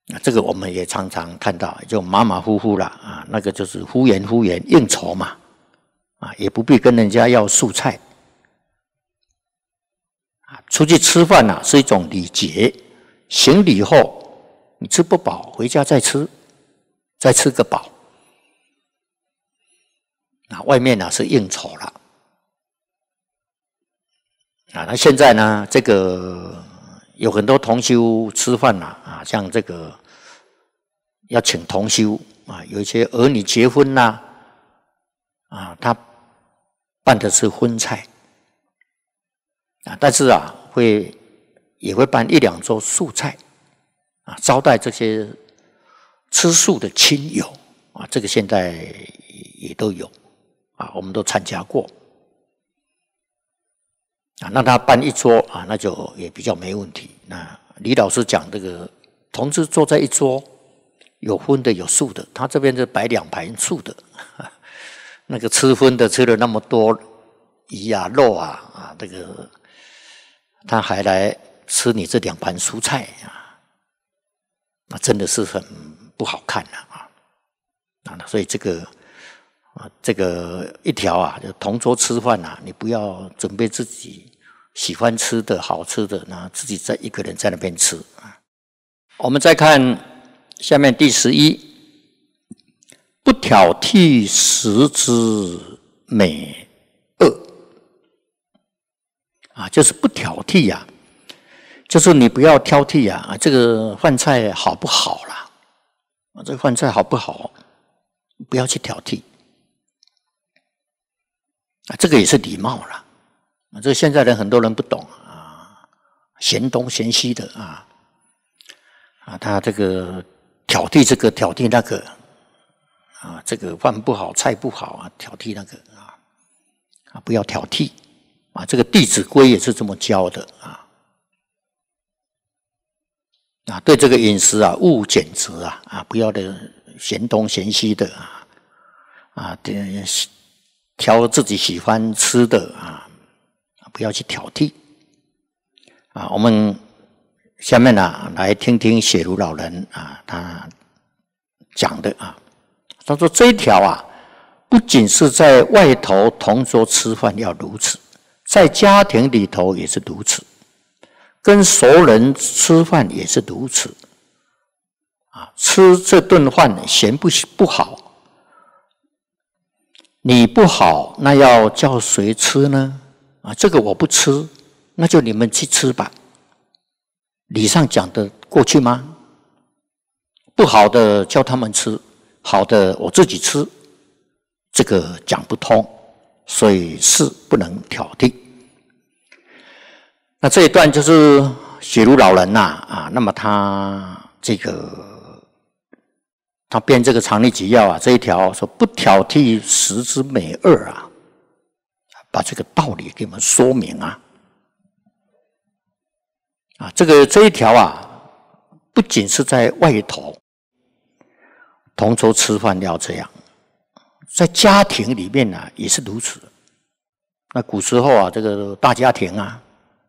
这个我们也常常看到，就马马虎虎啦啊，那个就是敷衍敷衍应酬嘛啊，也不必跟人家要素菜啊。出去吃饭呐、是一种礼节，行礼后你吃不饱，回家再吃，再吃个饱。啊，外面呢是应酬了啊。那现在呢，这个有很多同修吃饭啦啊，像这个要请同修啊，有一些儿女结婚啦啊，他办的是荤菜啊，但是啊也会办1、2桌素菜啊，招待这些吃素的亲友啊，这个现在也都有。啊，我们都参加过啊。那他办1桌啊，那就也比较没问题。那李老师讲这个同志坐在1桌，有荤的有素的，他这边就摆2盘素的，那个吃荤的吃了那么多鱼啊肉啊这个他还来吃你这2盘蔬菜啊，那真的是很不好看啊。所以这个一条啊，就同桌吃饭啊，你不要准备自己喜欢吃的好吃的，然后自己再一个人在那边吃啊。我们再看下面第11，不挑剔食之美恶啊，就是不挑剔啊，就是你不要挑剔啊，这个饭菜好不好啦？这个饭菜好不好？不要去挑剔。啊，这个也是礼貌啦。这现在人很多人不懂啊，嫌东嫌西的啊，他这个挑剔这个挑剔那个啊，这个饭不好菜不好啊，挑剔那个啊，不要挑剔啊。这个《弟子规》也是这么教的啊。对这个饮食啊，勿拣择啊，不要的嫌东嫌西的挑自己喜欢吃的啊，不要去挑剔啊。我们下面呢来听听雪如老人啊他讲的啊。他说这一条啊，不仅是在外头同桌吃饭要如此，在家庭里头也是如此，跟熟人吃饭也是如此啊。吃这顿饭嫌不好。你不好，那要叫谁吃呢？啊，这个我不吃，那就你们去吃吧。礼上讲的过去吗？不好的叫他们吃，好的我自己吃，这个讲不通，所以是不能挑剔。那这一段就是雪如老人呐那么他编这个常例纪要啊，这一条说不挑剔食之美恶啊，把这个道理给我们说明啊。这一条啊，不仅是在外头同桌吃饭要这样，在家庭里面呢也是如此。那古时候啊，这个大家庭啊，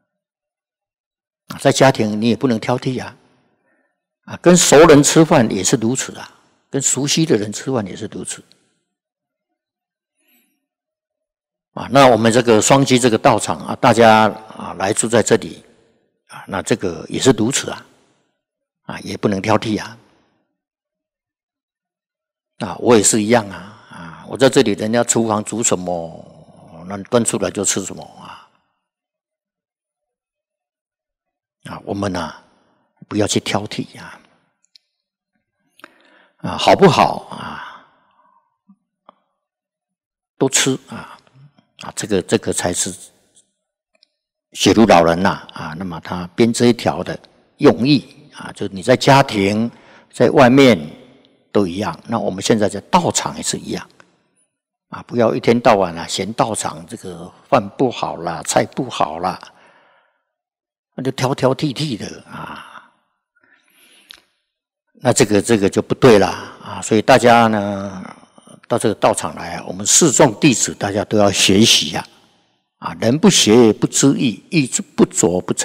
在家庭你也不能挑剔跟熟人吃饭也是如此啊。跟熟悉的人吃饭也是如此那我们这个双溪这个道场大家来住在这里那这个也是如此也不能挑剔我也是一样我在这里，人家厨房煮什么，那端出来就吃什么我们不要去挑剔好不好都吃这个才是雪如老人那么他编这一条的用意就是你在家庭在外面都一样，那我们现在在道场也是一样不要一天到晚嫌道场这个饭不好啦，菜不好啦，那就挑挑剔剔的那这个就不对了所以大家呢到这个道场来我们四众弟子大家都要学习人不学不知义，义不着不成